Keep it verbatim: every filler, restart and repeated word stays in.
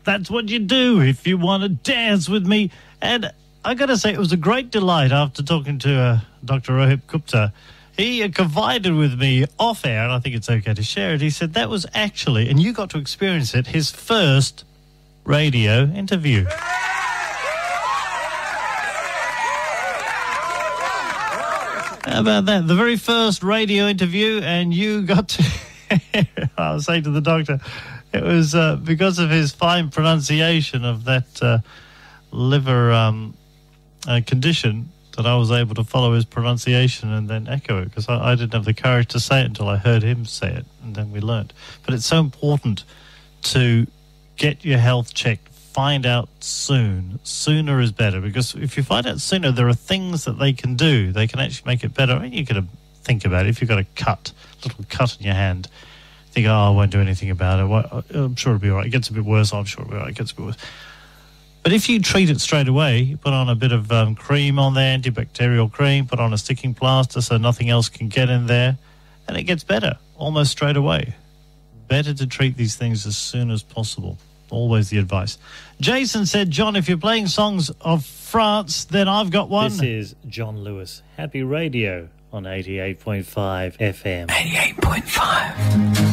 That's what you do if you want to dance with me. And I got to say, it was a great delight after talking to uh, Doctor Rohit Gupta. He uh, confided with me off air, and I think it's okay to share it. He said that was actually, and you got to experience it, his first radio interview. How about that? The very first radio interview, and you got to... I was saying to the doctor, it was uh, because of his fine pronunciation of that uh, liver um, uh, condition that I was able to follow his pronunciation and then echo it, because I, I didn't have the courage to say it until I heard him say it, and then we learnt. But it's so important to get your health checked. Find out soon. Sooner is better, because if you find out sooner, there are things that they can do. They can actually make it better. I mean, you got to think about it. If you've got a cut, a little cut in your hand, think, oh, I won't do anything about it. Well, I'm sure it'll be all right. It gets a bit worse. I'm sure it'll be all right. It gets a bit worse. But if you treat it straight away, you put on a bit of um, cream on there, antibacterial cream, put on a sticking plaster so nothing else can get in there, and it gets better almost straight away. Better to treat these things as soon as possible. Always the advice. Jason said, John, if you're playing songs of France, then I've got one. This is John Lewis. Happy Radio on eighty-eight point five F M. eighty-eight point five